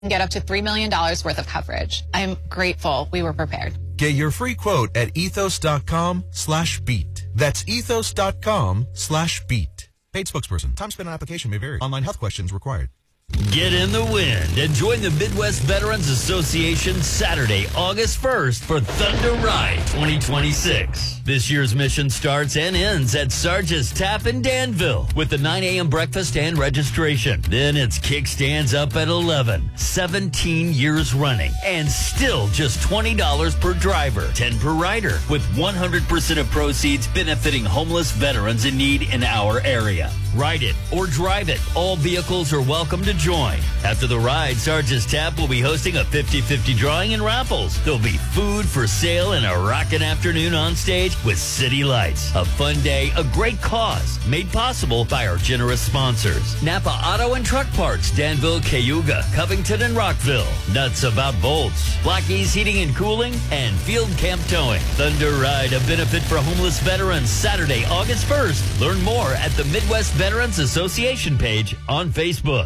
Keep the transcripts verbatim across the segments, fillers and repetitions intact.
Get up to three million dollars worth of coverage. I'm grateful we were prepared. Get your free quote at ethos.com slash beat. That's ethos.com slash beat. Paid spokesperson. Time spent on application may vary. Online health questions required. Get in the wind and join the Midwest Veterans Association Saturday, August first for Thunder Ride twenty twenty-six. This year's mission starts and ends at Sarge's Tap in Danville with the nine a.m. breakfast and registration. Then it's kickstands up at eleven. seventeen years running and still just twenty dollars per driver, ten per rider, with one hundred percent of proceeds benefiting homeless veterans in need in our area. Ride it or drive it. All vehicles are welcome to join. After the ride, Sarge's Tap will be hosting a fifty-fifty drawing and raffles. There'll be food for sale and a rockin' afternoon on stage with City Lights. A fun day, a great cause, made possible by our generous sponsors. Napa Auto and Truck Parts, Danville, Cayuga, Covington, and Rockville. Nuts About Bolts, Blackies Heating and Cooling, and Field Camp Towing. Thunder Ride, a benefit for homeless veterans, Saturday, August first. Learn more at the Midwest Veterans Association page on Facebook.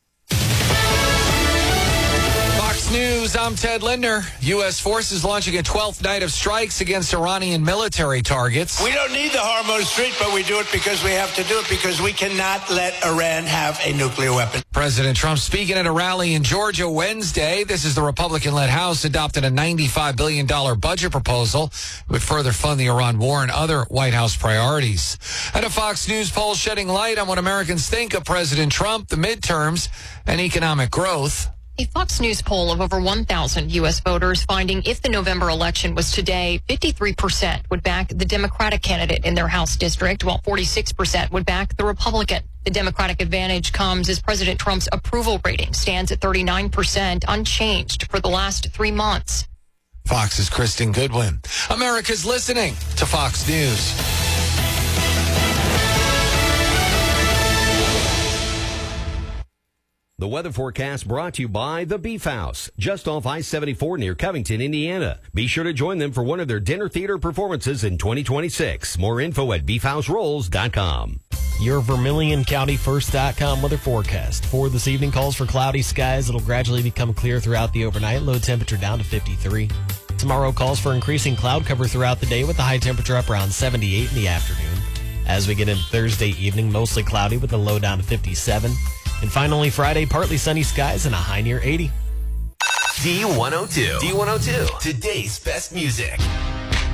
Fox News, I'm Ted Linder. U S forces launching a twelfth night of strikes against Iranian military targets. We don't need the Hormuz Strait, but we do it because we have to do it because we cannot let Iran have a nuclear weapon. President Trump speaking at a rally in Georgia Wednesday. This is the Republican-led House adopted a ninety-five billion dollars budget proposal that would further fund the Iran war and other White House priorities. And a Fox News poll shedding light on what Americans think of President Trump, the midterms, and economic growth. A Fox News poll of over one thousand U S voters finding if the November election was today, fifty-three percent would back the Democratic candidate in their House district, while forty-six percent would back the Republican. The Democratic advantage comes as President Trump's approval rating stands at thirty-nine percent, unchanged for the last three months. Fox's Kristen Goodwin. America's listening to Fox News. The weather forecast brought to you by The Beef House, just off I seventy-four near Covington, Indiana. Be sure to join them for one of their dinner theater performances in twenty twenty-six. More info at beef house rolls dot com. Your Vermilion County First dot com weather forecast. For this evening, calls for cloudy skies. It'll gradually become clear throughout the overnight. Low temperature down to fifty-three. Tomorrow calls for increasing cloud cover throughout the day with the high temperature up around seventy-eight in the afternoon. As we get into Thursday evening, mostly cloudy with a low down to fifty-seven. And finally, Friday, partly sunny skies and a high near eighty. D one oh two. D one oh two. Today's best music.